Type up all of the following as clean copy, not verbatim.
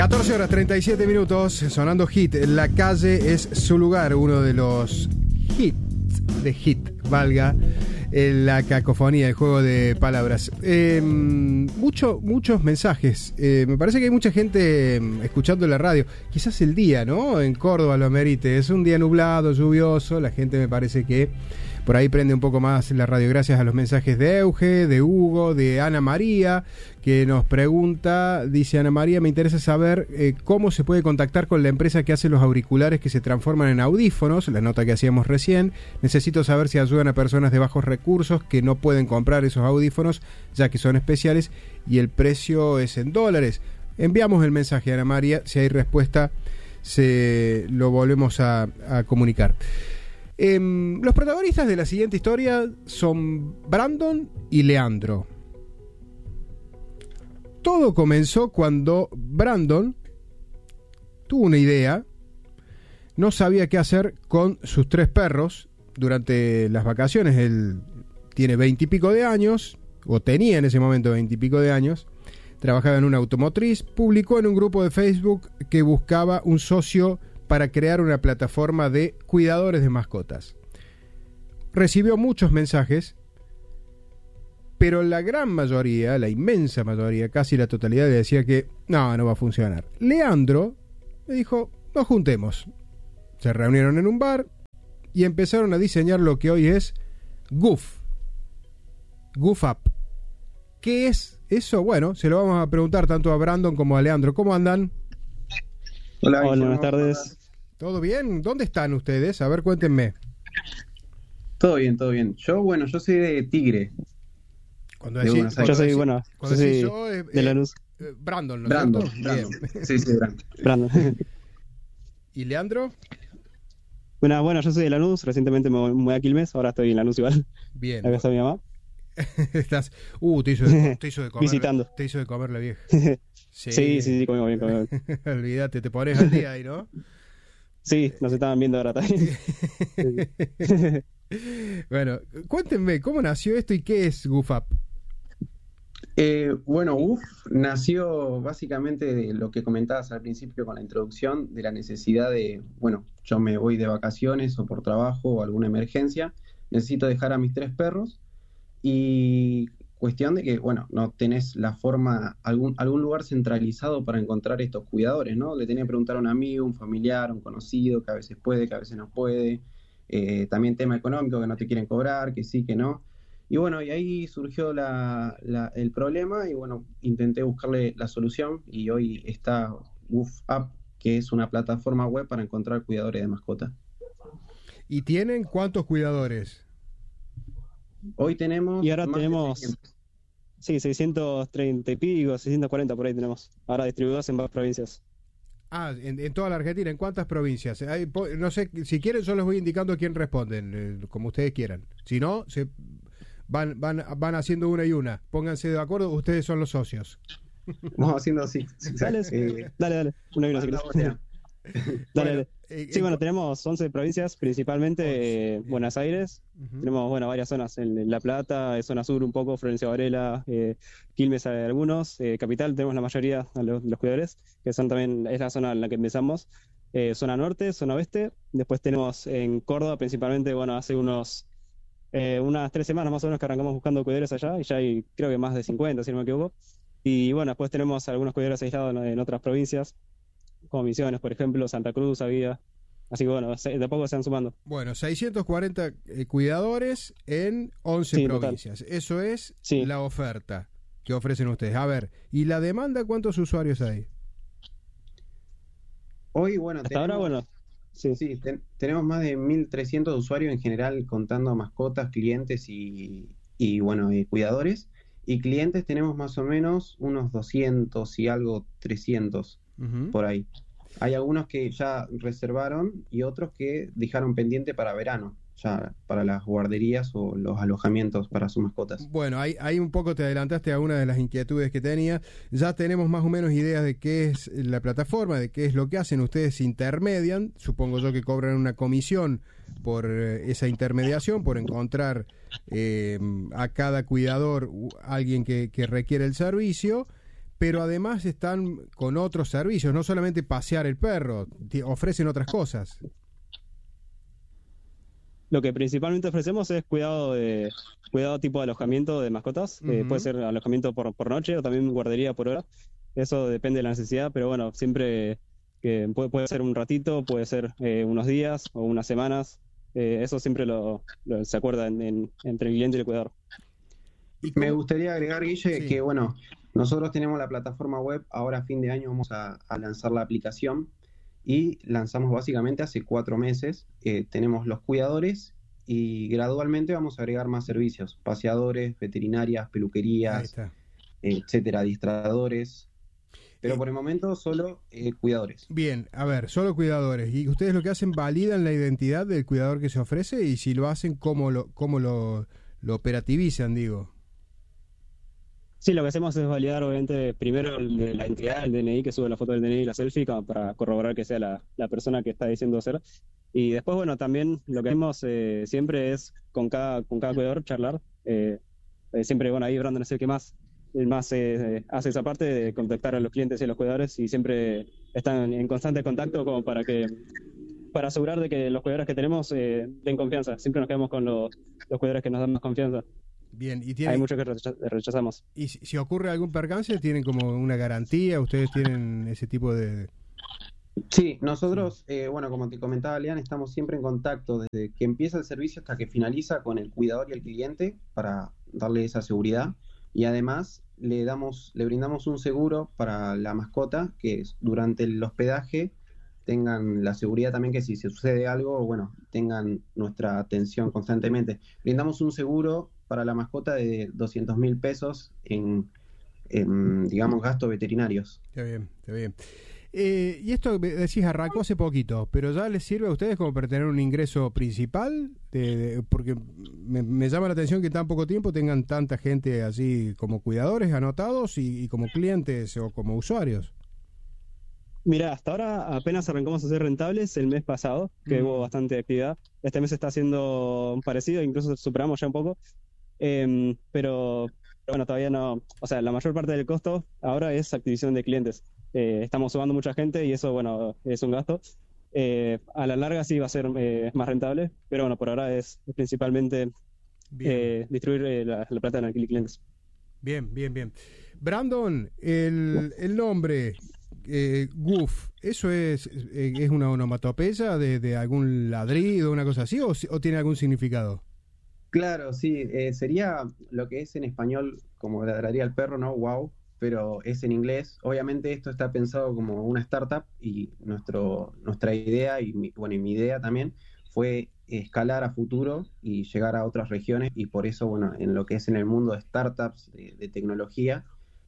14 horas 37 minutos, sonando Hit. La calle es su lugar, uno de los hits de Hit, valga la cacofonía, el juego de palabras. Muchos mensajes. Me parece que hay mucha gente escuchando la radio. Quizás el día, ¿no? En Córdoba lo amerite. Es un día nublado, lluvioso. La gente me parece que por ahí prende un poco más la radio. Gracias a los mensajes de Euge, de Hugo, de Ana María, que nos pregunta, dice Ana María, me interesa saber cómo se puede contactar con la empresa que hace los auriculares que se transforman en audífonos, la nota que hacíamos recién. Necesito saber si ayudan a personas de bajos recursos que no pueden comprar esos audífonos, ya que son especiales y el precio es en dólares. Enviamos el mensaje a Ana María, si hay respuesta se lo volvemos a comunicar. Los protagonistas de la siguiente historia son Brandon y Leandro. Todo comenzó cuando Brandon tuvo una idea, no sabía qué hacer con sus 3 perros durante las vacaciones. Él tiene 20 y pico de años, o tenía en ese momento 20 y pico de años, trabajaba en una automotriz, publicó en un grupo de Facebook que buscaba un socio para crear una plataforma de cuidadores de mascotas. Recibió muchos mensajes, pero la gran mayoría, la inmensa mayoría, casi la totalidad, le decía que no va a funcionar. Leandro le dijo, nos juntemos. Se reunieron en un bar y empezaron a diseñar lo que hoy es Goof Up. ¿Qué es eso? Bueno, se lo vamos a preguntar tanto a Brandon como a Leandro. ¿Cómo andan? Hola, buenas tardes. ¿Todo bien? ¿Dónde están ustedes? A ver, cuéntenme. Todo bien, todo bien. Yo soy de Tigre. Cuando de decís, yo soy, de Lanús. Brandon, ¿no? Brandon. Sí, Brandon. ¿Y Leandro? Bueno, yo soy de Lanús, recientemente me mudé a Quilmes, ahora estoy en Lanús igual. Bien. Acá está mi mamá. Estás, te hizo de comer. Visitando. Te hizo de comer la vieja. Sí, comimos bien. Olvídate, te pones al día ahí, ¿no? Sí, nos estaban viendo ahora también. Bueno, cuéntenme, ¿cómo nació esto y qué es Goof Up? Goof nació básicamente de lo que comentabas al principio con la introducción, de la necesidad de, yo me voy de vacaciones o por trabajo o alguna emergencia, necesito dejar a mis 3 perros y cuestión de que, no tenés la forma, algún lugar centralizado para encontrar estos cuidadores, ¿no? Le tenía que preguntar a un amigo, un familiar, un conocido, que a veces puede, que a veces no puede. También tema económico, que no te quieren cobrar, que sí, que no. Y y ahí surgió el problema y intenté buscarle la solución y hoy está Goof Up, que es una plataforma web para encontrar cuidadores de mascotas. ¿Y tienen cuántos cuidadores? Hoy tenemos... Y ahora tenemos... 630 y pico, 640 por ahí tenemos. Ahora distribuidos en varias provincias. En toda la Argentina, ¿en cuántas provincias? No sé, si quieren yo les voy indicando quién responden, como ustedes quieran. Si no, van haciendo una y una. Pónganse de acuerdo, ustedes son los socios. Vamos haciendo así. Dale. Una y una si querés. Dale. Sí, tenemos 11 provincias, principalmente Buenos Aires. Uh-huh. Tenemos, varias zonas en La Plata, zona sur un poco, Florencia Varela, Quilmes hay algunos. Capital tenemos la mayoría de los cuidadores, que son también, es la zona en la que empezamos. Zona norte, zona oeste. Después tenemos en Córdoba, principalmente, hace unas 3 semanas más o menos que arrancamos buscando cuidadores allá, y ya hay creo que más de 50, si no me equivoco. Y después tenemos algunos cuidadores aislados en otras provincias, como Misiones, por ejemplo, Santa Cruz había. Así que de a poco se van sumando. 640 cuidadores en 11 provincias. Total. Eso es la oferta que ofrecen ustedes. A ver, ¿y la demanda cuántos usuarios hay? Hoy, hasta ahora, tenemos más de 1.300 usuarios en general, contando mascotas, clientes y cuidadores. Y clientes tenemos más o menos unos 200 y algo, 300 por ahí. Hay algunos que ya reservaron y otros que dejaron pendiente para verano, ya para las guarderías o los alojamientos para sus mascotas. Bueno, ahí un poco te adelantaste a una de las inquietudes que tenía. Ya tenemos más o menos ideas de qué es la plataforma, de qué es lo que hacen. Ustedes intermedian, supongo yo que cobran una comisión por esa intermediación, por encontrar a cada cuidador alguien que requiere el servicio. pero además están con otros servicios, no solamente pasear el perro, ofrecen otras cosas. Lo que principalmente ofrecemos es cuidado tipo de alojamiento de mascotas. Puede ser alojamiento por noche o también guardería por hora. Eso depende de la necesidad, pero bueno, siempre que puede ser un ratito, puede ser unos días o unas semanas. Eso siempre se acuerda entre el cliente y el cuidador. Me gustaría agregar, Guille, que bueno, nosotros tenemos la plataforma web, ahora a fin de año vamos a lanzar la aplicación y lanzamos básicamente hace 4 meses. Tenemos los cuidadores y gradualmente vamos a agregar más servicios, paseadores, veterinarias, peluquerías, etcétera, adiestradores. Pero por el momento solo cuidadores. Bien, a ver, solo cuidadores. Y ustedes lo que hacen, validan la identidad del cuidador que se ofrece, y si lo hacen, ¿cómo lo operativizan, digo? Sí, lo que hacemos es validar, obviamente, primero la identidad, el DNI, que sube la foto del DNI y la selfie, como para corroborar que sea la persona que está diciendo ser. Y después, bueno, también lo que hacemos siempre es con cada cuidador charlar. Siempre, bueno, ahí Brandon es el más hace esa parte de contactar a los clientes y a los cuidadores, y siempre están en constante contacto como para asegurar de que los cuidadores que tenemos den confianza. Siempre nos quedamos con los cuidadores que nos dan más confianza. Bien, hay muchos que rechazamos. Y si ocurre algún percance, ¿tienen como una garantía? ¿Ustedes tienen ese tipo de...? Sí, nosotros, bueno, como te comentaba, Lean, estamos siempre en contacto desde que empieza el servicio hasta que finaliza con el cuidador y el cliente para darle esa seguridad. Y además le brindamos un seguro para la mascota, que es durante el hospedaje tengan la seguridad también que si se sucede algo, bueno, tengan nuestra atención constantemente. Brindamos un seguro para la mascota de 200.000 pesos en, digamos, gastos veterinarios. Está bien, está bien. Y esto, decís, arrancó hace poquito, pero ¿ya les sirve a ustedes como para tener un ingreso principal? Porque me llama la atención que en tan poco tiempo tengan tanta gente así como cuidadores anotados y como clientes o como usuarios. Mira, hasta ahora apenas arrancamos a ser rentables el mes pasado, que hubo bastante actividad. Este mes está haciendo parecido, incluso superamos ya un poco. Pero bueno, todavía no. O sea, la mayor parte del costo ahora es adquisición de clientes. Estamos sumando mucha gente y eso, bueno, es un gasto. A la larga sí va a ser más rentable, pero bueno, por ahora es principalmente distribuir la plata en alquiler clientes. Bien. Brandon, el nombre Goof, ¿eso es una onomatopeya de algún ladrido, una cosa así, o tiene algún significado? Claro, sí, sería lo que es en español como ladraría el perro, ¿no? Wow, pero es en inglés. Obviamente esto está pensado como una startup y nuestra idea y mi idea también fue escalar a futuro y llegar a otras regiones, y por eso, bueno, en lo que es en el mundo de startups, de tecnología,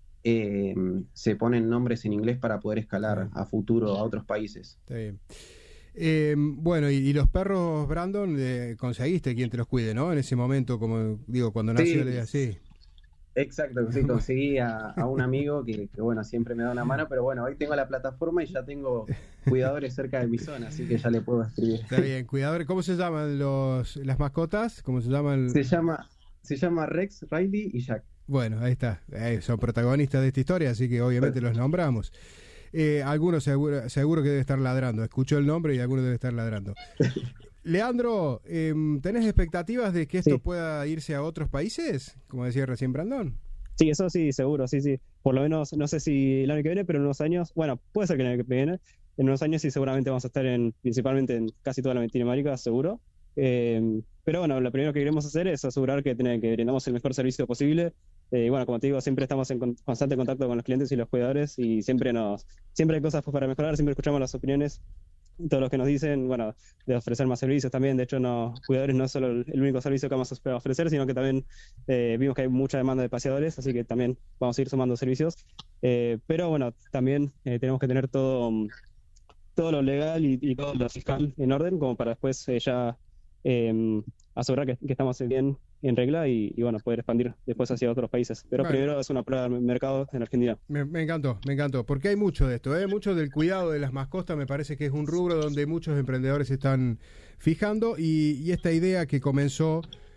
se ponen nombres en inglés para poder escalar a futuro a otros países. Está bien. Bueno, y los perros, Brandon, conseguiste quien te los cuide, ¿no? En ese momento, como digo, cuando nació la idea, sí. Exacto, sí, conseguí a un amigo que bueno, siempre me da una mano, pero bueno, hoy tengo la plataforma y ya tengo cuidadores cerca de mi zona, así que ya le puedo escribir. Está bien, cuidadores. ¿Cómo se llaman las mascotas? ¿Cómo se llaman? Se llama Rex, Riley y Jack. Bueno, ahí está. Son protagonistas de esta historia, así que obviamente los nombramos. Algunos seguro que debe estar ladrando. Escuchó el nombre y alguno debe estar ladrando. Leandro, ¿tenés expectativas de que esto pueda irse a otros países? Como decía recién Brandon. Sí, eso sí, seguro, sí. Por lo menos, no sé si el año que viene, pero en unos años, bueno, puede ser que el año que viene, en unos años sí seguramente vamos a estar principalmente en casi toda Latinoamérica, seguro. Pero bueno, lo primero que queremos hacer es asegurar que brindamos el mejor servicio posible. Bueno, como te digo, siempre estamos en constante contacto con los clientes y los cuidadores, y siempre hay cosas para mejorar, siempre escuchamos las opiniones, todos los que nos dicen, bueno, de ofrecer más servicios también. De hecho, cuidadores no es solo el único servicio que vamos a ofrecer, sino que también vimos que hay mucha demanda de paseadores, así que también vamos a ir sumando servicios. Pero bueno, también tenemos que tener todo lo legal y todo lo fiscal en orden, como para después ya asegurar que estamos bien en regla y bueno, poder expandir después hacia otros países. Pero primero es una prueba de mercado en Argentina. Me encantó, porque hay mucho de esto, mucho del cuidado de las mascotas. Me parece que es un rubro donde muchos emprendedores se están fijando, y esta idea que comenzó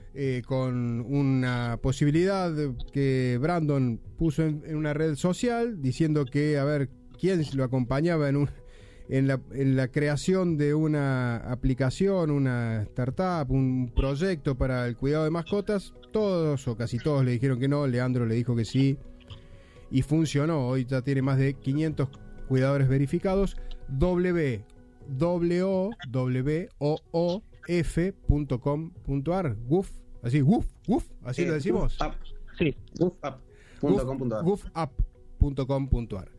con una posibilidad que Brandon puso en una red social, diciendo que a ver quién lo acompañaba en la creación de una aplicación, una startup, un proyecto para el cuidado de mascotas. Todos o casi todos le dijeron que no. Leandro le dijo que sí y funcionó. Hoy ya tiene más de 500 cuidadores verificados. www.woof.com.ar. Woof, así, woof, así lo decimos. Sí, woofapp.com.ar. woofapp.com.ar.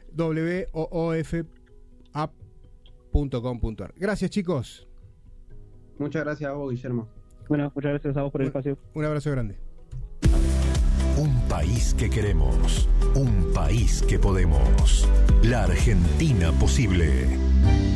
woofapp.com.ar. Gracias, chicos. Muchas gracias a vos, Guillermo. Bueno, muchas gracias a vos por el espacio. Un abrazo grande. Un país que queremos, un país que podemos. La Argentina posible.